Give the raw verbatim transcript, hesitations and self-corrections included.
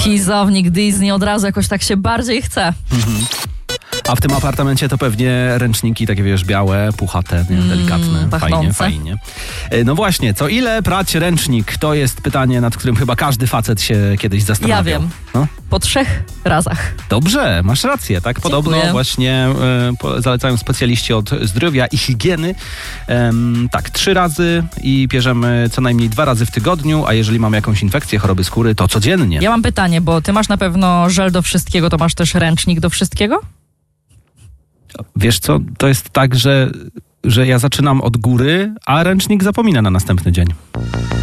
Kizownik Disney, od razu jakoś tak się bardziej chce. Mhm. A w tym apartamencie to pewnie ręczniki takie, wiesz, białe, puchate, nie? Delikatne. Mm, fajnie, fajnie. No właśnie, co ile prać ręcznik? To jest pytanie, nad którym chyba każdy facet się kiedyś zastanawiał. Ja wiem. No? Po trzech razach. Dobrze, masz rację, tak? Podobno Dziękuję. właśnie e, zalecają specjaliści od zdrowia i higieny. E, tak, trzy razy i bierzemy co najmniej dwa razy w tygodniu, a jeżeli mamy jakąś infekcję, choroby skóry, to codziennie. Ja mam pytanie, bo ty masz na pewno żel do wszystkiego, to masz też ręcznik do wszystkiego? Wiesz co, to jest tak, że, że ja zaczynam od góry, a ręcznik zapomina na następny dzień.